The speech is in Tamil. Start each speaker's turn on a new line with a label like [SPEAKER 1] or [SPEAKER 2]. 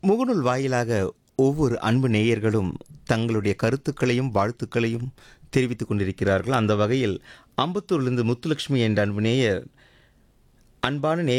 [SPEAKER 1] முகநூல் வாயிலாக ஒவ்வொரு அன்பு நேயர்களும் தங்களுடைய கருத்துக்களையும் வாழ்த்துக்களையும் தெரிவித்துக் கொண்டிருக்கிறார்கள். அந்த வகையில் அம்பத்தூரிலிருந்து முத்துலட்சுமி என்ற அன்பு நேயர், அன்பான